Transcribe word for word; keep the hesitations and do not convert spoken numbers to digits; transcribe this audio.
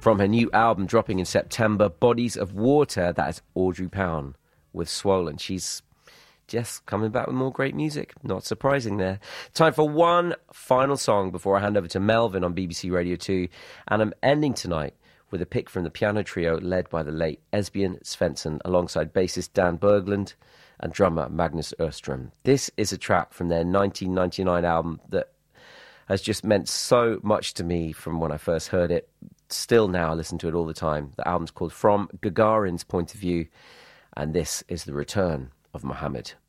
From her new album dropping in September, Bodies of Water, that is Audrey Pound with Swollen. She's just coming back with more great music. Not surprising there. Time for one final song before I hand over to Melvin on B B C Radio two. And I'm ending tonight with a pick from the piano trio led by the late Esbjørn Svensson alongside bassist Dan Berglund and drummer Magnus Öström. This is a track from their nineteen ninety-nine album that has just meant so much to me from when I first heard it. Still now, I listen to it all the time. The album's called From Gagarin's Point of View, and this is the return of Mohammed.